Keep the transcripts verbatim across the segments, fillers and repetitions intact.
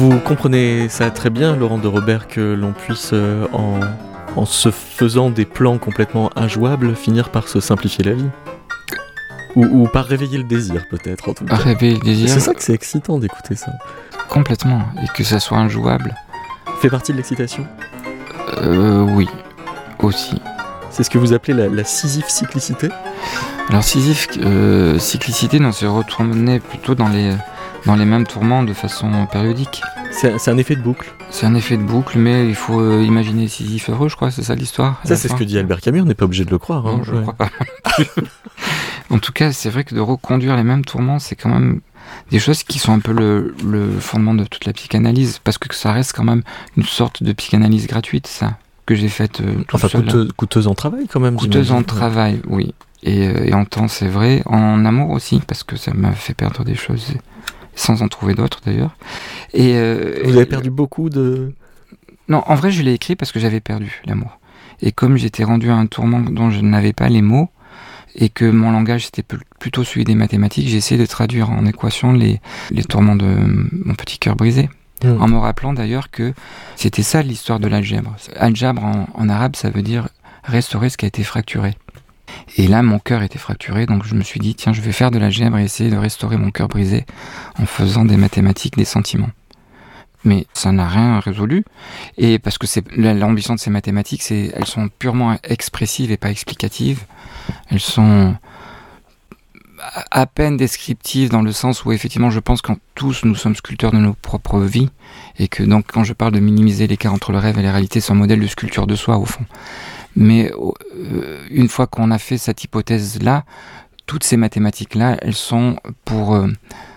Vous comprenez ça très bien, Laurent de Robert, que l'on puisse, euh, en, en se faisant des plans complètement injouables, finir par se simplifier la vie. Ou, ou par réveiller le désir, peut-être, en tout cas. Réveiller le désir. C'est ça que c'est excitant d'écouter ça. Complètement. Et que ça soit injouable. Fait partie de l'excitation ? Euh, oui. Aussi. C'est ce que vous appelez la, la Sisyphe cyclicité ? Alors Sisyphe euh, cyclicité, non, c'est retourner plutôt dans les, dans les mêmes tourments de façon périodique. C'est, c'est un effet de boucle. C'est un effet de boucle, mais il faut euh, imaginer Sisyphe heureux, je crois, c'est ça l'histoire. Ça, c'est fin. Ce que dit Albert Camus, on n'est pas obligé de le croire. Hein, non, je ne ouais. crois pas. En tout cas, c'est vrai que de reconduire les mêmes tourments, c'est quand même des choses qui sont un peu le, le fondement de toute la psychanalyse, parce que ça reste quand même une sorte de psychanalyse gratuite, ça, que j'ai faite euh, tout enfin, seul. Enfin, coûteuse, coûteuse en travail quand même. Coûteuse j'imagine. en travail, oui. Et, euh, et en temps, c'est vrai. En amour aussi, parce que ça m'a fait perdre des choses, sans en trouver d'autres d'ailleurs. Et, euh, Vous avez perdu beaucoup de... Non, en vrai, je l'ai écrit parce que j'avais perdu l'amour. Et comme j'étais rendu à un tourment dont je n'avais pas les mots, et que mon langage c'était plutôt celui des mathématiques, j'ai essayé de traduire en équation les, les tourments de mon petit cœur brisé. Mmh. En me rappelant d'ailleurs que c'était ça l'histoire de l'algèbre. Algèbre en, en arabe, ça veut dire restaurer ce qui a été fracturé. Et là, mon cœur était fracturé, donc je me suis dit, tiens, je vais faire de l'algèbre et essayer de restaurer mon cœur brisé en faisant des mathématiques, des sentiments. Mais ça n'a rien résolu, et parce que c'est l'ambition de ces mathématiques, c'est elles sont purement expressives et pas explicatives. Elles sont à peine descriptives dans le sens où effectivement je pense qu'en tous nous sommes sculpteurs de nos propres vies, et que donc quand je parle de minimiser l'écart entre le rêve et la réalité, c'est un modèle de sculpture de soi au fond. Mais euh, une fois qu'on a fait cette hypothèse-là, toutes ces mathématiques-là, elles sont pour euh,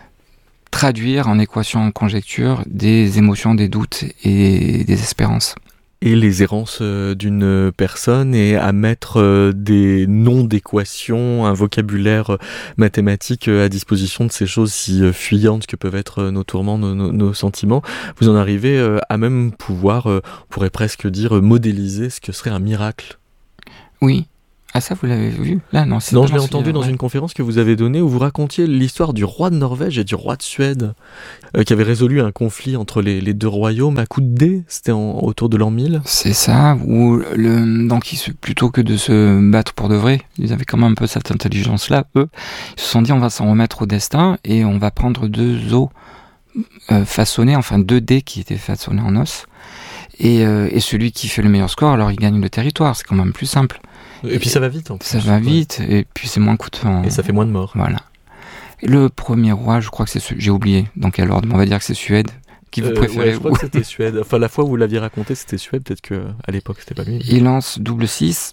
traduire en équation, en conjecture, des émotions, des doutes et des espérances. Et les errances d'une personne, et à mettre des noms d'équations, un vocabulaire mathématique à disposition de ces choses si fuyantes que peuvent être nos tourments, nos, nos, nos sentiments. Vous en arrivez à même pouvoir, on pourrait presque dire, modéliser ce que serait un miracle. Oui. Ah, ça, vous l'avez vu ? Là, non, c'est non, je l'ai entendu dans ouais. une conférence que vous avez donnée où vous racontiez l'histoire du roi de Norvège et du roi de Suède, euh, qui avait résolu un conflit entre les, les deux royaumes à coups de dés. C'était en, autour de l'an mille. C'est ça, où le, donc ils, plutôt que de se battre pour de vrai, ils avaient quand même un peu cette intelligence-là, eux, ils se sont dit on va s'en remettre au destin et on va prendre deux os euh, façonnés, enfin deux dés qui étaient façonnés en os, et, euh, et celui qui fait le meilleur score, alors il gagne le territoire, c'est quand même plus simple. Et puis ça va vite en plus. Ça va vite, ouais. Et puis c'est moins coûteux. En... Et ça fait moins de morts. Voilà. Et le premier roi, je crois que c'est... Su... J'ai oublié. Dans quel ordre ? On va dire que c'est Suède. Qui vous euh, préférez ? Ouais, je crois que c'était Suède. Enfin, la fois où vous l'aviez raconté, c'était Suède. Peut-être qu'à l'époque, c'était pas lui. Il lance double six.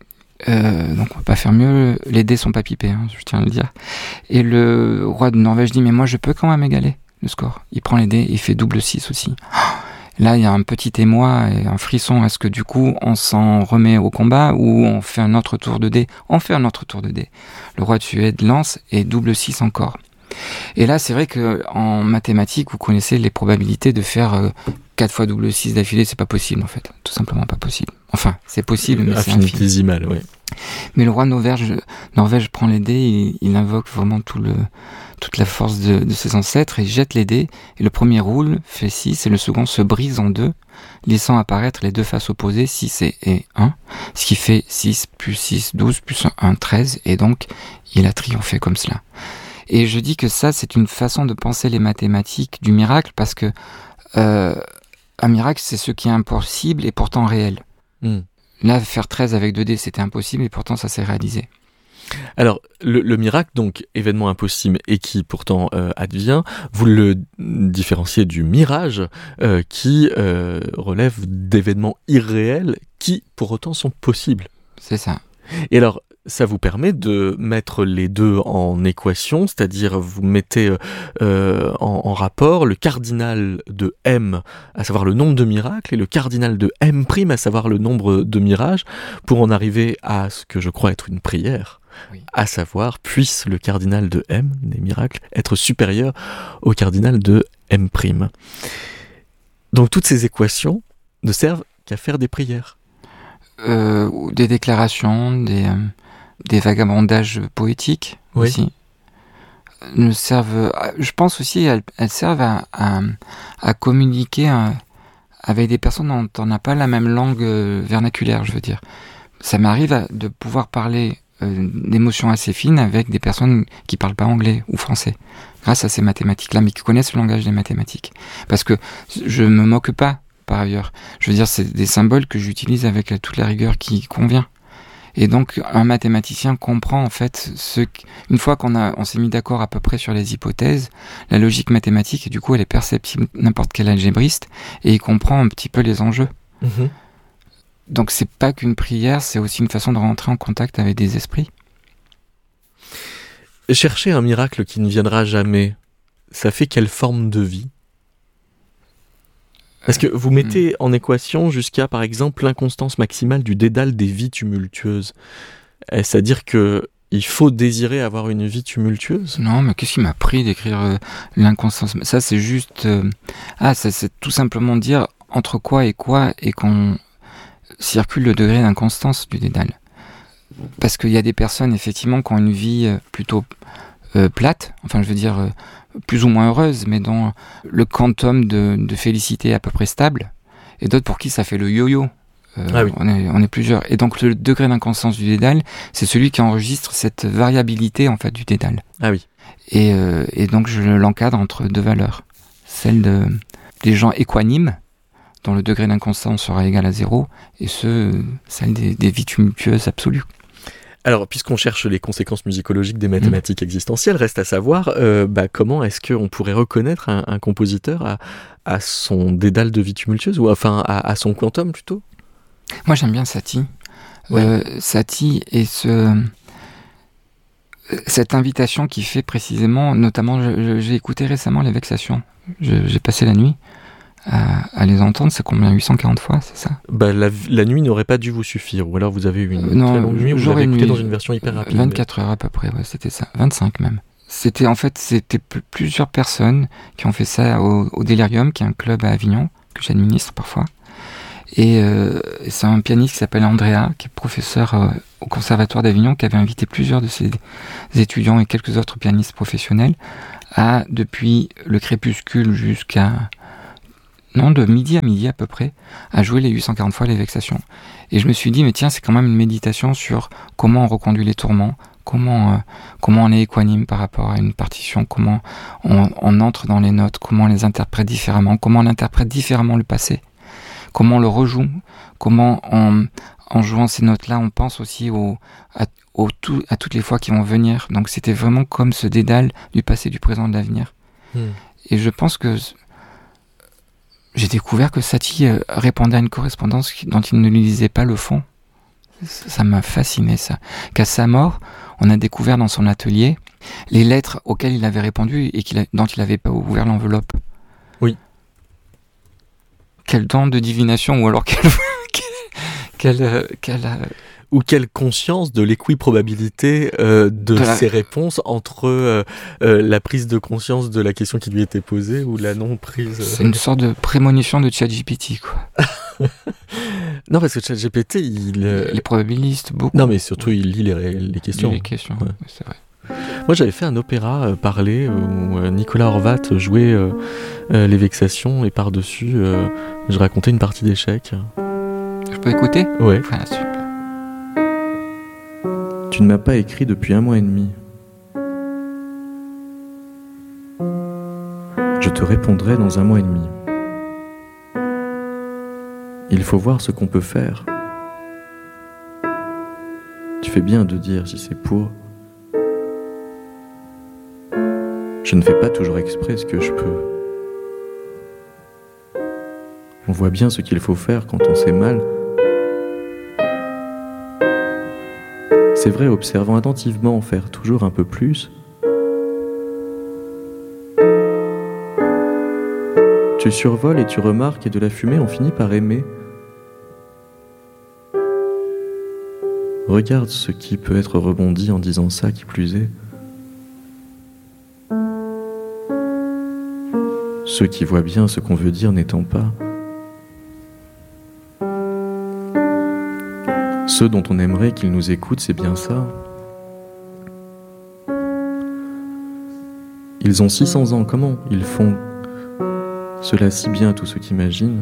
Euh, donc on va pas faire mieux. Les dés sont pas pipés, hein, je tiens à le dire. Et le roi de Norvège dit, mais moi je peux quand même égaler le score. Il prend les dés et il fait double six aussi. Là, il y a un petit émoi et un frisson. Est-ce que du coup, on s'en remet au combat ou on fait un autre tour de dés ? On fait un autre tour de dés. Le roi de Suède lance et double six encore. Et là, c'est vrai qu'en mathématiques, vous connaissez les probabilités de faire euh, quatre fois double six d'affilée. C'est pas possible, en fait. Tout simplement pas possible. Enfin, c'est possible, mais c'est infinitésimal, oui. Mais le roi de Norvège, Norvège prend les dés, il, il invoque vraiment tout le... toute la force de, de ses ancêtres et jette les dés, et le premier roule, fait six, et le second se brise en deux, laissant apparaître les deux faces opposées, six et, et un, ce qui fait six plus six, douze, plus un, treize, et donc il a triomphé comme cela. Et je dis que ça, c'est une façon de penser les mathématiques du miracle, parce que euh, un miracle, c'est ce qui est impossible et pourtant réel. Mm. Là, faire treize avec deux dés, c'était impossible, et pourtant ça s'est réalisé. Alors, le, le miracle, donc, événement impossible et qui pourtant euh, advient, vous le différenciez du mirage euh, qui euh, relève d'événements irréels qui, pour autant, sont possibles. C'est ça. Et alors, ça vous permet de mettre les deux en équation, c'est-à-dire vous mettez euh, en, en rapport le cardinal de M, à savoir le nombre de miracles, et le cardinal de M', à savoir le nombre de mirages, pour en arriver à ce que je crois être une prière. Oui. À savoir, puisse le cardinal de M, des miracles, être supérieur au cardinal de M'. Donc toutes ces équations ne servent qu'à faire des prières. Euh, des déclarations, des, euh, des vagabondages poétiques oui. aussi. ne servent, je pense aussi, elles, elles servent à, à, à communiquer à, avec des personnes dont on n'a pas la même langue vernaculaire, je veux dire. Ça m'arrive à, de pouvoir parler euh, d'émotions assez fines avec des personnes qui parlent pas anglais ou français, grâce à ces mathématiques-là, mais qui connaissent le langage des mathématiques. Parce que je me moque pas, par ailleurs. Je veux dire, c'est des symboles que j'utilise avec toute la rigueur qui convient. Et donc, un mathématicien comprend, en fait, ce qu'... une fois qu'on a, on s'est mis d'accord à peu près sur les hypothèses, la logique mathématique, et du coup, elle est perceptible n'importe quel algébriste, et il comprend un petit peu les enjeux. Mmh. Donc, c'est pas qu'une prière, c'est aussi une façon de rentrer en contact avec des esprits. Chercher un miracle qui ne viendra jamais, ça fait quelle forme de vie ? Est-ce que vous mettez en équation jusqu'à, par exemple, l'inconstance maximale du dédale des vies tumultueuses ? Est-ce à dire qu'il faut désirer avoir une vie tumultueuse ? Non, mais qu'est-ce qui m'a pris d'écrire euh, l'inconstance ? Ça, c'est juste... Euh... Ah, ça, c'est tout simplement dire entre quoi et quoi, et qu'on circule le degré d'inconstance du dédale. Parce qu'il y a des personnes, effectivement, qui ont une vie euh, plutôt euh, plate, enfin, je veux dire... Euh, plus ou moins heureuse, mais dont le quantum de, de félicité est à peu près stable, et d'autres pour qui ça fait le yo-yo. Euh, ah oui. on, est, on est plusieurs. Et donc le degré d'inconstance du dédale, c'est celui qui enregistre cette variabilité en fait du dédale. Ah oui. Et, euh, et donc je l'encadre entre deux valeurs. Celle de, des gens équanimes, dont le degré d'inconstance sera égal à zéro, et ceux, celle des, des vies tumultueuses absolues. Alors, puisqu'on cherche les conséquences musicologiques des mathématiques mmh. existentielles, reste à savoir euh, bah, comment est-ce qu'on pourrait reconnaître un, un compositeur à, à son dédale de vie tumultueuse, ou enfin à, à son quantum plutôt ? Moi j'aime bien Satie. Oui. Euh, Satie et ce, cette invitation qu'il fait précisément, notamment je, je, j'ai écouté récemment Les Vexations, je, j'ai passé la nuit à, à les entendre, c'est combien, huit cent quarante fois, c'est ça ? Bah, la, la nuit n'aurait pas dû vous suffire, ou alors vous avez eu une euh, non, très longue nuit, ou vous l'avez écouté dans une version hyper rapide. vingt-quatre mais... heures à peu près, ouais, c'était ça, vingt-cinq même. C'était en fait, c'était p- plusieurs personnes qui ont fait ça au, au Delirium, qui est un club à Avignon, que j'administre parfois. Et euh, c'est un pianiste qui s'appelle Andrea, qui est professeur euh, au Conservatoire d'Avignon, qui avait invité plusieurs de ses étudiants et quelques autres pianistes professionnels à, depuis le crépuscule jusqu'à... non, de midi à midi à peu près, à jouer les huit cent quarante fois Les Vexations. Et je me suis dit, mais tiens, c'est quand même une méditation sur comment on reconduit les tourments, comment, euh, comment on est équanime par rapport à une partition, comment on, on entre dans les notes, comment on les interprète différemment, comment on interprète différemment le passé, comment on le rejoue, comment on, en jouant ces notes-là, on pense aussi au, à, au tout, à toutes les fois qui vont venir. Donc c'était vraiment comme ce dédale du passé, du présent, de l'avenir. Mmh. Et je pense que j'ai découvert que Satie euh, répondait à une correspondance dont il ne lui lisait pas le fond. Ça, ça m'a fasciné, ça. Qu'à sa mort, on a découvert dans son atelier les lettres auxquelles il avait répondu et qu'il a, dont il n'avait pas ouvert l'enveloppe. Oui. Quel don de divination, ou alors quelle... quelle, euh, quelle euh... ou quelle conscience de l'équiprobabilité euh, de, de la... ses réponses entre euh, euh, la prise de conscience de la question qui lui était posée ou la non-prise. Euh... C'est une sorte de prémonition de ChatGPT, quoi. Non, parce que ChatGPT, il... Euh... Les probabilistes, beaucoup. Non, mais surtout, il lit les, les questions. Il lit les questions, ouais. Oui, c'est vrai. Moi, j'avais fait un opéra euh, parlé où euh, Nicolas Horvat jouait euh, euh, Les Vexations et par-dessus, euh, je racontais une partie d'échecs. Je peux écouter ? Ouais. Ah, super. Tu ne m'as pas écrit depuis un mois et demi. Je te répondrai dans un mois et demi. Il faut voir ce qu'on peut faire. Tu fais bien de dire si c'est pour. Je ne fais pas toujours exprès ce que je peux. On voit bien ce qu'il faut faire quand on sait mal. C'est vrai, observant attentivement faire toujours un peu plus. Tu survoles et tu remarques et de la fumée on finit par aimer. Regarde ce qui peut être rebondi en disant ça, qui plus est. Ceux qui voient bien ce qu'on veut dire n'étant pas. Ceux dont on aimerait qu'ils nous écoutent, c'est bien ça. Ils ont six cents ans, comment ils font cela si bien, tous ceux qui imaginent?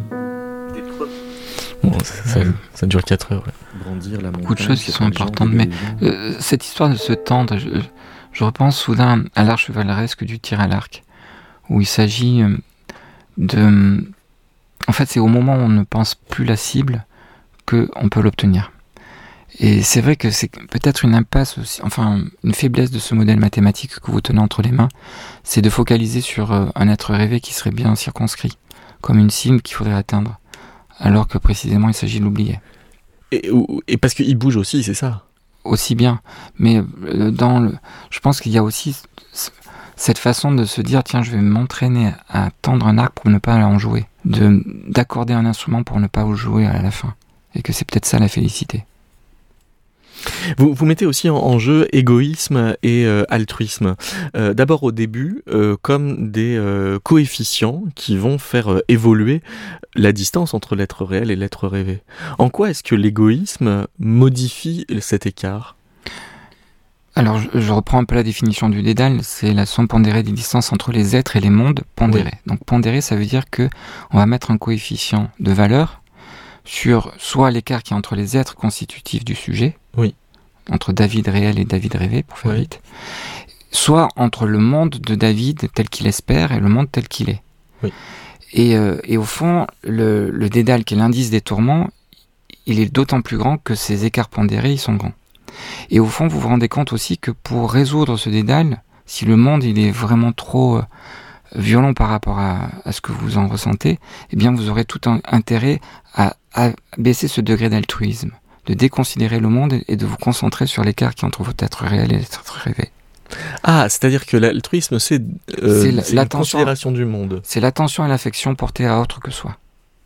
Bon, ça, ça, ça dure quatre heures. Ouais. Brandir la Beaucoup de choses qui sont importantes, mais euh, cette histoire de se tendre, je, je repense soudain à l'art chevaleresque du tir à l'arc, où il s'agit de... En fait, c'est au moment où on ne pense plus la cible qu'on peut l'obtenir. Et c'est vrai que c'est peut-être une impasse aussi, enfin une faiblesse de ce modèle mathématique que vous tenez entre les mains, c'est de focaliser sur un être rêvé qui serait bien circonscrit, comme une cible qu'il faudrait atteindre, alors que précisément il s'agit de l'oublier. Et, et parce qu'il bouge aussi, c'est ça? Aussi bien, mais dans le, je pense qu'il y a aussi cette façon de se dire, tiens, je vais m'entraîner à tendre un arc pour ne pas en jouer, de, d'accorder un instrument pour ne pas en jouer à la fin, et que c'est peut-être ça la félicité. Vous, vous mettez aussi en, en jeu égoïsme et euh, altruisme. Euh, d'abord au début, euh, comme des euh, coefficients qui vont faire euh, évoluer la distance entre l'être réel et l'être rêvé. En quoi est-ce que l'égoïsme modifie cet écart ? Alors, je, je reprends un peu la définition du Dédale, c'est la somme pondérée des distances entre les êtres et les mondes pondérés. Oui. Donc pondéré, ça veut dire que on va mettre un coefficient de valeur sur soit l'écart qui est entre les êtres constitutifs du sujet, oui. entre David réel et David rêvé, pour faire oui. vite, soit entre le monde de David tel qu'il espère et le monde tel qu'il est. Oui. Et, euh, et au fond, le, le Dédale, qui est l'indice des tourments, il est d'autant plus grand que ces écarts pondérés, ils sont grands. Et au fond, vous vous rendez compte aussi que pour résoudre ce Dédale, si le monde il est vraiment trop euh, violent par rapport à, à ce que vous en ressentez, eh bien vous aurez tout un intérêt à, à baisser ce degré d'altruisme, de déconsidérer le monde et de vous concentrer sur l'écart qui est entre votre être réel et votre être rêvé. Ah, c'est-à-dire que l'altruisme, c'est, euh, c'est, la, c'est une considération du monde. C'est l'attention et l'affection portée à autre que soi.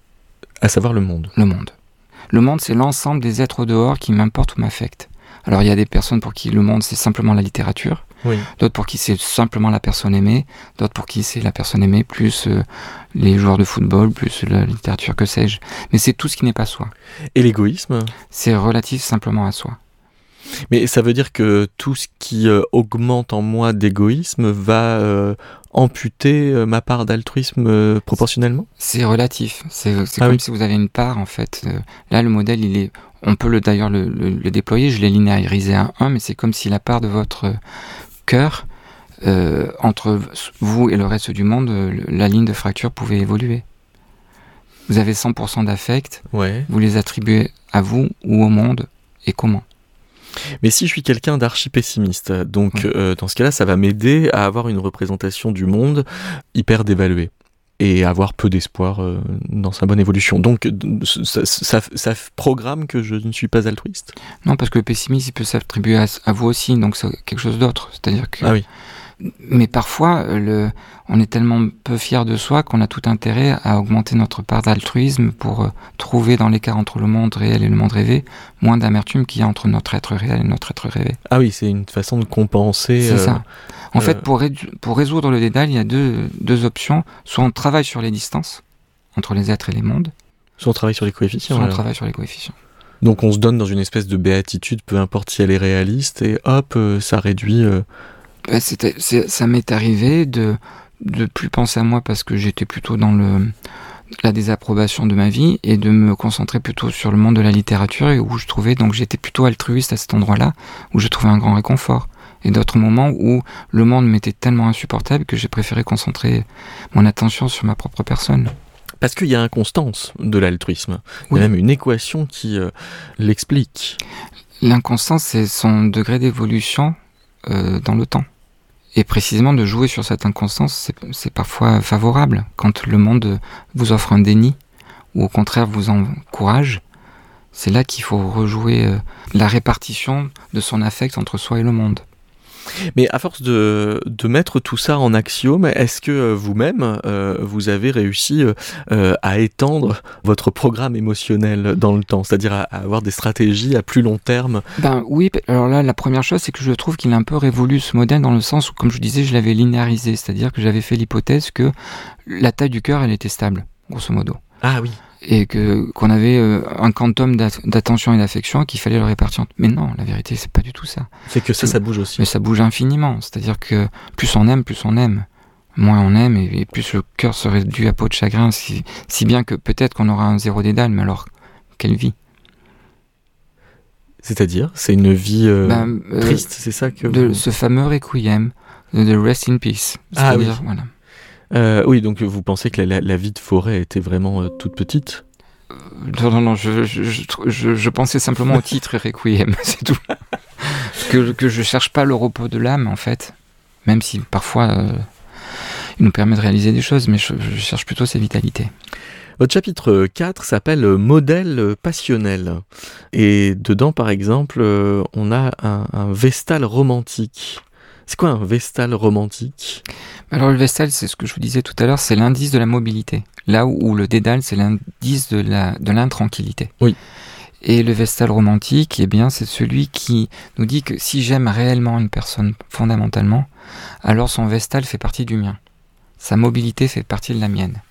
À savoir le monde. Le monde. Le monde, c'est l'ensemble des êtres au dehors qui m'importent ou m'affectent. Alors il y a des personnes pour qui le monde c'est simplement la littérature, oui. d'autres pour qui c'est simplement la personne aimée, d'autres pour qui c'est la personne aimée plus euh, les joueurs de football, plus la littérature, que sais-je. Mais c'est tout ce qui n'est pas soi. Et l'égoïsme ? C'est relatif simplement à soi. Mais ça veut dire que tout ce qui euh, augmente en moi d'égoïsme va euh, amputer euh, ma part d'altruisme euh, proportionnellement ? C'est relatif. C'est, c'est ah comme oui. si vous avez une part en fait. Euh, là le modèle il est... On peut le, d'ailleurs le, le, le déployer, je l'ai linéarisé à un, mais c'est comme si la part de votre cœur, euh, entre vous et le reste du monde, la ligne de fracture pouvait évoluer. Vous avez cent pour cent d'affect, ouais. vous les attribuez à vous ou au monde, et comment ? Mais si je suis quelqu'un d'archi-pessimiste, donc ouais. euh, dans ce cas-là, ça va m'aider à avoir une représentation du monde hyper dévaluée. Et avoir peu d'espoir euh, dans sa bonne évolution. Donc, ça, ça, ça programme que je ne suis pas altruiste ? Non, parce que le pessimisme, il peut s'attribuer à, à vous aussi, donc c'est quelque chose d'autre. C'est-à-dire que... Ah oui. Mais parfois, le, on est tellement peu fier de soi qu'on a tout intérêt à augmenter notre part d'altruisme pour euh, trouver dans l'écart entre le monde réel et le monde rêvé moins d'amertume qu'il y a entre notre être réel et notre être rêvé. Ah oui, c'est une façon de compenser... C'est euh, ça. En euh... fait, pour, ré- pour résoudre le Dédale, il y a deux, deux options. Soit on travaille sur les distances entre les êtres et les mondes. Soit on travaille sur les coefficients. Soit on alors. travaille sur les coefficients. Donc on se donne dans une espèce de béatitude, peu importe si elle est réaliste, et hop, euh, ça réduit... Euh... C'était, c'est, ça m'est arrivé de de plus penser à moi parce que j'étais plutôt dans le la désapprobation de ma vie et de me concentrer plutôt sur le monde de la littérature et où je trouvais donc j'étais plutôt altruiste à cet endroit-là où je trouvais un grand réconfort. Et d'autres moments où le monde m'était tellement insupportable que j'ai préféré concentrer mon attention sur ma propre personne. Parce qu'il y a inconstance de l'altruisme. Il oui. y a même une équation qui euh, l'explique. L'inconstance, c'est son degré d'évolution euh, dans le temps. Et précisément de jouer sur cette inconstance, c'est, c'est parfois favorable. Quand le monde vous offre un déni, ou au contraire vous encourage, c'est là qu'il faut rejouer euh, la répartition de son affect entre soi et le monde. Mais à force de, de mettre tout ça en axiome, est-ce que vous-même, euh, vous avez réussi euh, à étendre votre programme émotionnel dans le temps, c'est-à-dire à, à avoir des stratégies à plus long terme ? Ben oui, alors là, la première chose, c'est que je trouve qu'il a un peu révolu ce modèle dans le sens où, comme je disais, je l'avais linéarisé, c'est-à-dire que j'avais fait l'hypothèse que la taille du cœur, elle était stable, grosso modo. Ah oui. Et que, qu'on avait euh, un quantum d'attention et d'affection qu'il fallait le répartir. Mais non, la vérité, c'est pas du tout ça. C'est que ça, ça bouge aussi. Mais ça bouge infiniment. C'est-à-dire que plus on aime, plus on aime. moins on aime, et, et plus le cœur se réduit à peau de chagrin, si, si bien que peut-être qu'on aura un zéro dédale, mais alors, quelle vie? C'est-à-dire, c'est une vie euh, bah, euh, triste, c'est ça que... De vous... ce fameux requiem, de, de Rest in Peace. Ah oui. Voilà. Euh, oui, donc vous pensez que la, la, la vie de forêt était vraiment euh, toute petite? euh, Non, non, non, je, je, je, je, je pensais simplement au titre requiem, c'est tout. que, que je cherche pas le repos de l'âme, en fait, même si parfois euh, il nous permet de réaliser des choses, mais je, je cherche plutôt sa vitalité. Votre chapitre quatre s'appelle « Modèle passionnel ». Et dedans, par exemple, on a un, un vestal romantique. C'est quoi un vestal romantique? Alors le vestal, c'est ce que je vous disais tout à l'heure, c'est l'indice de la mobilité. Là où, où le dédale, c'est l'indice de, la, de l'intranquillité. Oui. Et le vestal romantique, eh bien, c'est celui qui nous dit que si j'aime réellement une personne fondamentalement, alors son vestal fait partie du mien. Sa mobilité fait partie de la mienne.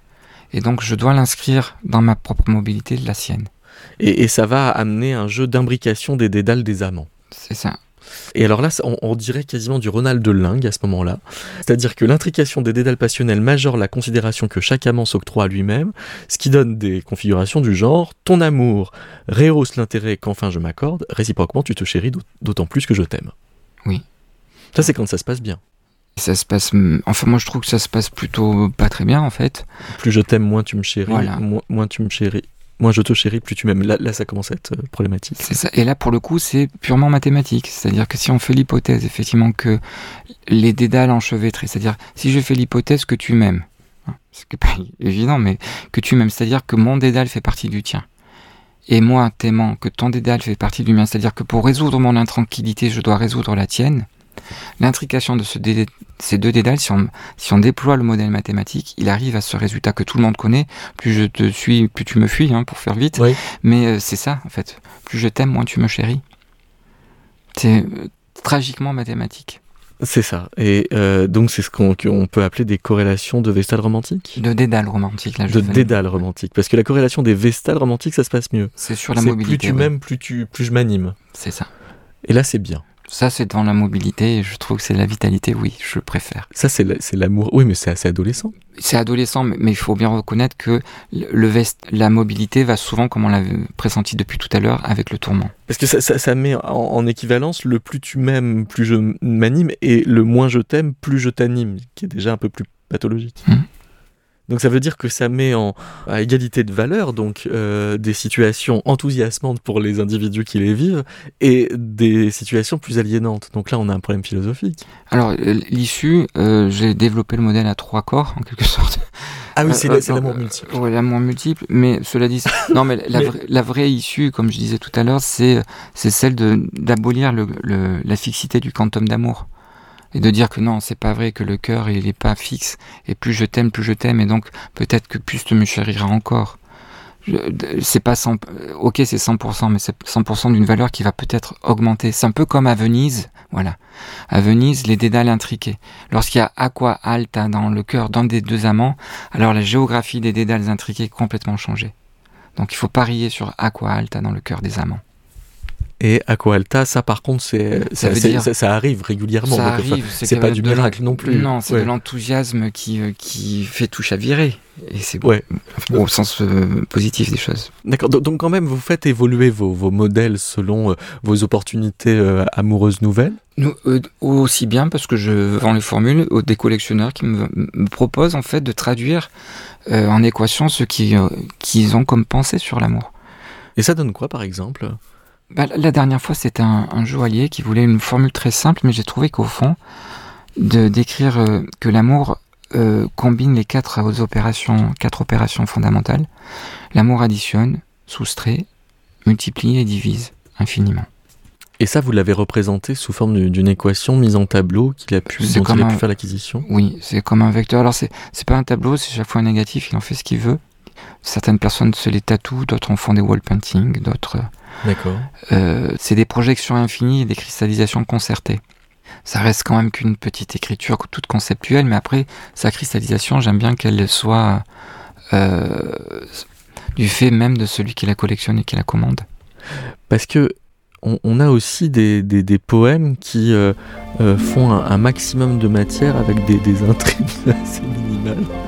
Et donc, je dois l'inscrire dans ma propre mobilité, de la sienne. Et, et ça va amener un jeu d'imbrication des dédales des amants. C'est ça. Et alors là, on, on dirait quasiment du Ronald de Lingue à ce moment-là. C'est-à-dire que l'intrication des dédales passionnels majore la considération que chaque amant s'octroie à lui-même, ce qui donne des configurations du genre « Ton amour rehausse l'intérêt qu'enfin je m'accorde, réciproquement tu te chéris d'autant plus que je t'aime. » Oui. Ça, c'est quand ça se passe bien. Ça se passe... Enfin, moi, je trouve que ça se passe plutôt pas très bien, en fait. Plus je t'aime, moins tu me chéris. Voilà. Moins, moins tu me chéris. Moins je te chéris, plus tu m'aimes. Là, là, ça commence à être problématique. C'est ça. Et là, pour le coup, c'est purement mathématique. C'est-à-dire que si on fait l'hypothèse, effectivement, que les dédales enchevêtrés, c'est-à-dire, si je fais l'hypothèse que tu m'aimes, hein, ce qui n'est pas évident, mais que tu m'aimes, c'est-à-dire que mon dédale fait partie du tien. Et moi, t'aimant, que ton dédale fait partie du mien, c'est-à-dire que pour résoudre mon intranquillité, je dois résoudre la tienne. L'intrication de ce dé- ces deux dédales, si on, si on déploie le modèle mathématique, il arrive à ce résultat que tout le monde connaît. Plus je te suis, plus tu me fuis, hein, pour faire vite. Oui. Mais euh, c'est ça, en fait. Plus je t'aime, moins tu me chéris. C'est euh, tragiquement mathématique. C'est ça. Et euh, donc, c'est ce qu'on, qu'on peut appeler des corrélations de vestales romantiques. De dédale romantique, là. Je De fais... dédale romantique. Parce que la corrélation des vestales romantiques, ça se passe mieux. C'est sur la c'est mobilité. Plus tu ouais. m'aimes, plus, tu, plus je m'anime. C'est ça. Et là, c'est bien. Ça, c'est dans la mobilité, et je trouve que c'est la vitalité, oui, je préfère. Ça, c'est, la, c'est l'amour. Oui, mais c'est assez adolescent. C'est adolescent, mais il faut bien reconnaître que le vest, la mobilité va souvent, comme on l'a pressenti depuis tout à l'heure, avec le tourment. Parce que ça, ça, ça met en, en équivalence le plus tu m'aimes, plus je m'anime, et le moins je t'aime, plus je t'anime, qui est déjà un peu plus pathologique. Mmh. Donc ça veut dire que ça met en, à égalité de valeur donc euh, des situations enthousiasmantes pour les individus qui les vivent et des situations plus aliénantes. Donc là, on a un problème philosophique. Alors, l'issue, euh, j'ai développé le modèle à trois corps, en quelque sorte. Ah oui, c'est, euh, c'est euh, l'amour multiple. Oui, l'amour multiple, mais cela dit... non, mais la, mais... Vraie, la vraie issue, comme je disais tout à l'heure, c'est, c'est celle de, d'abolir le, le, la fixité du quantum d'amour. Et de dire que non, c'est pas vrai, que le cœur, il est pas fixe. Et plus je t'aime, plus je t'aime. Et donc, peut-être que plus tu me chériras encore. Je, c'est pas cent, ok, c'est cent pour cent, mais c'est cent pour cent d'une valeur qui va peut-être augmenter. C'est un peu comme à Venise, voilà. À Venise, les dédales intriqués. Lorsqu'il y a aqua alta dans le cœur d'un des deux amants, alors la géographie des dédales intriqués est complètement changée. Donc, il faut parier sur aqua alta dans le cœur des amants. Et aqua alta, ça par contre, c'est, ça, ça, veut c'est, dire, ça, ça arrive régulièrement. Ça donc, arrive, enfin, c'est, c'est pas du miracle non plus. Non, c'est ouais. de l'enthousiasme qui, qui fait tout chavirer. Et c'est ouais. bon, au sens euh, positif des choses. D'accord, donc quand même, vous faites évoluer vos, vos modèles selon euh, vos opportunités euh, amoureuses nouvelles. Nous, euh, aussi bien parce que je vends les formules aux des collectionneurs qui me, me proposent en fait de traduire euh, en équation ce qu'ils, euh, qu'ils ont comme pensée sur l'amour. Et ça donne quoi par exemple ? Bah, la dernière fois, c'était un, un joaillier qui voulait une formule très simple, mais j'ai trouvé qu'au fond, de d'écrire euh, que l'amour euh, combine les quatre opérations, quatre opérations fondamentales. L'amour additionne, soustrait, multiplie et divise infiniment. Et ça, vous l'avez représenté sous forme d'une équation mise en tableau qu'il a pu, c'est dont il a un, pu faire l'acquisition ? Oui, c'est comme un vecteur. Alors, c'est, c'est pas un tableau, c'est chaque fois un négatif, il en fait ce qu'il veut. Certaines personnes se les tatouent, d'autres en font des wall paintings, d'autres... D'accord. Euh, c'est des projections infinies et des cristallisations concertées. Ça reste quand même qu'une petite écriture toute conceptuelle, mais après, sa cristallisation, j'aime bien qu'elle soit euh, du fait même de celui qui la collectionne et qui la commande. Parce que on, on a aussi des, des, des poèmes qui euh, euh, font un, un maximum de matière avec des, des intrigues assez minimales.